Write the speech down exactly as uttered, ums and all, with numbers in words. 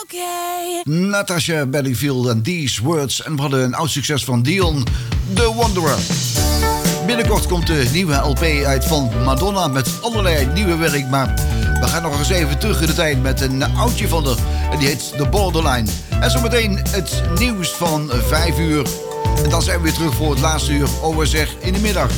okay. Natasha Bedingfield en These Words. En we hadden een oud succes van Dion, The Wanderer. Binnenkort komt de nieuwe L P uit van Madonna met allerlei nieuwe werk. Maar we gaan nog eens even terug in de tijd met een oudje van haar. En die heet The Borderline. En zometeen het nieuws van vijf uur. En dan zijn we weer terug voor het laatste uur. Over zeg in de middag.